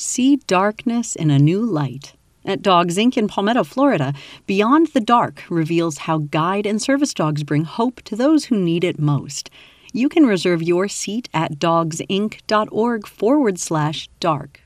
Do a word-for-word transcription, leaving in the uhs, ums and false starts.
See darkness in a new light. At Dogs Incorporated in Palmetto, Florida, Beyond the Dark reveals how guide and service dogs bring hope to those who need it most. You can reserve your seat at dogsinc.org forward slash dark.